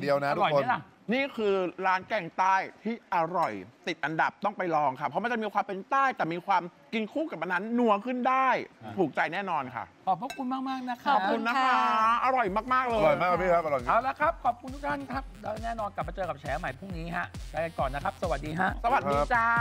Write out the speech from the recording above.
ดียวนะทุกคนนี่คือร้านแกงใต้ที่อร่อยติดอันดับต้องไปลองค่ะเพราะมันจะมีความเป็นใต้แต่มีความกินคู่กับมันนั้นนัวขึ้นได้ถูกใจแน่นอนค่ะขอบพระคุณมากๆนะคะขอบคุณนะคะอร่อยมากๆเลยอร่อยมากพี่ครับอร่อยเอาละครับขอบคุณทุกท่านครับแล้วแน่นอนกลับมาเจอกับแฉใหม่พรุ่งนี้ฮะไปกันก่อนนะครับสวัสดีฮะสวัสดีจ้า